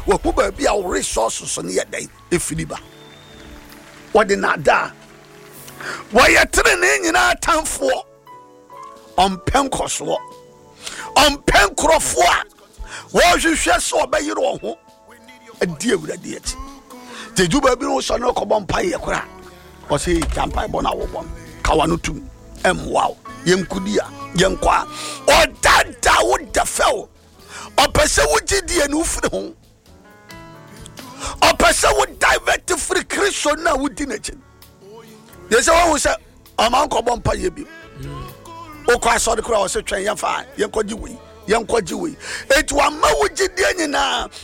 wo ku ba bia wo resources so ne yedai efiriba wode na da wo yetre ne nyina tamfo on penkoso on penkrofo a wo hwehwe so obeyire wo ho adi awurade ati teju ba bi no so no ko bompa ye kora o se champa bo na wo bom kawa no tum wow yenkudia yenkwa o dada wo defel o pese wo gidie no ufre ho o pese wo divert free Christian na wo di nachi ye se wo se aman ko bompa ye bi o kwa so de kora o se twen ye fa yenkwaji wi etu ama wo gidie nyina